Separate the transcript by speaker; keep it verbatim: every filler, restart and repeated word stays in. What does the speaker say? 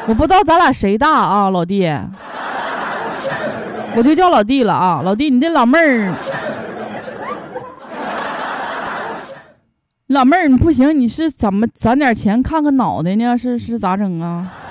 Speaker 1: 我不知道咱俩谁大啊，老弟，我就叫老弟了啊，老弟，你这老妹儿，老妹儿你不行，你是怎么攒点钱看看脑袋呢？是是咋整啊？